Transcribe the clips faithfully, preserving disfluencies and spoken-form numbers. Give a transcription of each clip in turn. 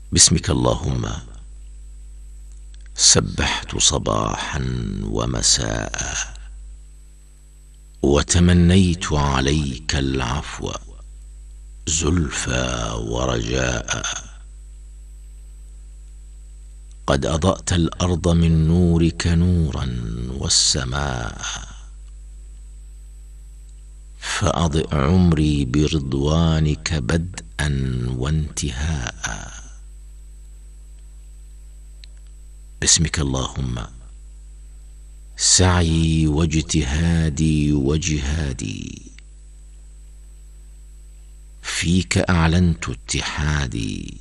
باسمك اللهم سبحت صباحا ومساء، وتمنيت عليك العفو زلفى ورجاء. قد أضأت الأرض من نورك نورا والسماء، فأضئ عمري برضوانك بدءا وانتهاء. باسمك اللهم سعي واجتهادي وجهادي، فيك أعلنت اتحادي،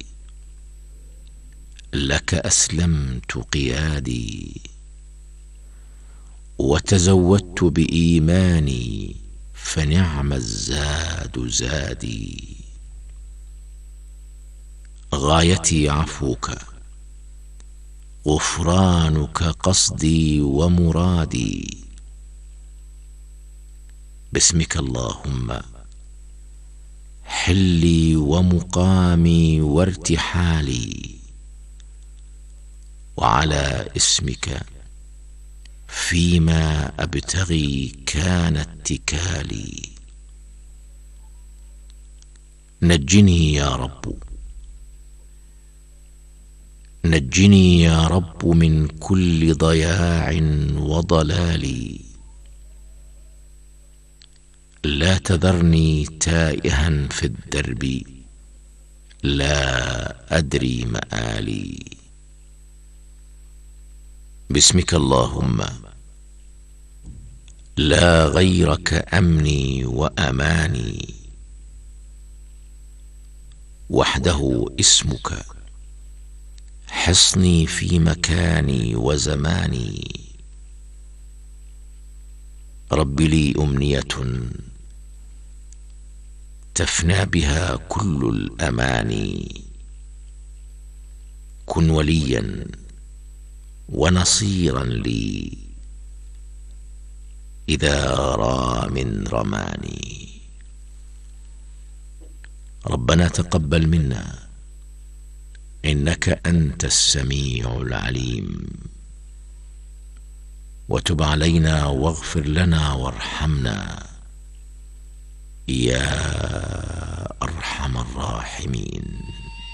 لك أسلمت قيادي، وتزودت بإيماني فنعم الزاد زادي. غايتي عفوك، غفرانك قصدي ومرادي. باسمك اللهم حلي ومقامي وارتحالي، وعلى اسمك فيما أبتغي كان اتكالي. نجني يا رب، نجني يا رب من كل ضياع وضلال. لا تذرني تائها في الدرب، لا أدري مآلي. باسمك اللهم لا غيرك أمني وأماني، وحده اسمك حصني في مكاني وزماني. رب لي أمنية تفنى بها كل الأماني، كن وليا ونصيرا لي إذا رام رماني. ربنا تقبل منا إنك أنت السميع العليم، وتب علينا واغفر لنا وارحمنا يا أرحم الراحمين.